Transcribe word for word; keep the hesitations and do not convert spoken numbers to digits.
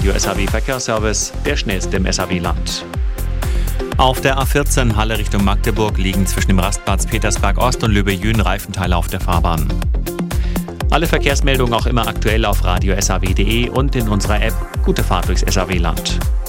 Radio S A W Verkehrsservice, der schnellste im S A W-Land. Auf der A vierzehn Halle Richtung Magdeburg liegen zwischen dem Rastplatz Petersberg Ost und Löbe-Jühn Reifenteile auf der Fahrbahn. Alle Verkehrsmeldungen auch immer aktuell auf radio s a w punkt d e und in unserer App. Gute Fahrt durchs S A W-Land.